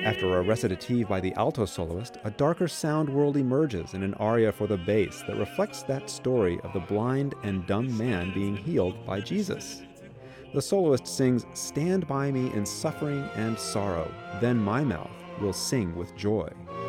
After a recitative by the alto soloist, a darker sound world emerges in an aria for the bass that reflects that story of the blind and dumb man being healed by Jesus. The soloist sings, "Stand by me in suffering and sorrow, then my mouth will sing with joy."